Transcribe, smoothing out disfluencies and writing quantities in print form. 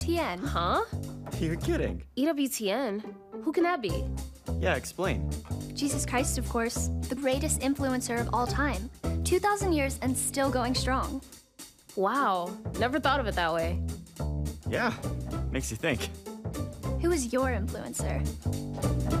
TN. Huh? You're kidding. EWTN? Who can that be? Yeah, explain. Jesus Christ, of course. The greatest influencer of all time. 2,000 years and still going strong. Wow, never thought of it that way. Yeah, makes you think. Who is your influencer?